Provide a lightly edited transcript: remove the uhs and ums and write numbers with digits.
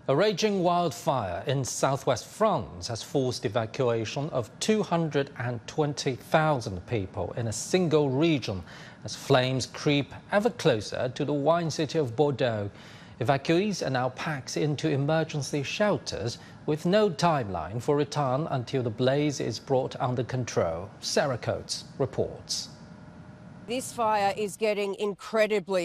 A raging wildfire in southwest France has forced evacuation of 220,000 people in a single region as flames creep ever closer to the wine city of Bordeaux. Evacuees are now packed into emergency shelters with no timeline for return until the blaze is brought under control. Sarah Coates reports. This fire is getting incredibly